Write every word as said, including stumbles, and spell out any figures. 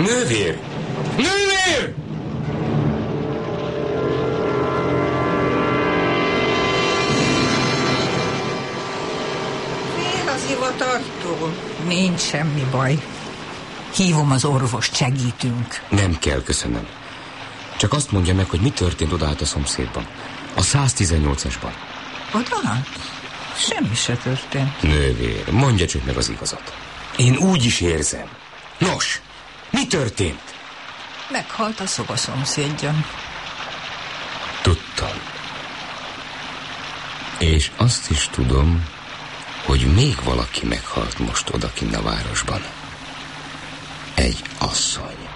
Nővér! Nővér! Fél az ivatartó. Nincs semmi baj. Hívom az orvost, segítünk. Nem kell, köszönöm. Csak azt mondja meg, hogy mi történt odaállt a szomszédban. A száztizennyolcasban. Oda? Semmi se történt. Nővér, mondja csak meg az igazat. Én úgy is érzem. Nos, mi történt? Meghalt a szobaszomszédja. Tudtam. És azt is tudom, hogy még valaki meghalt most odakinn a városban. Egy asszony.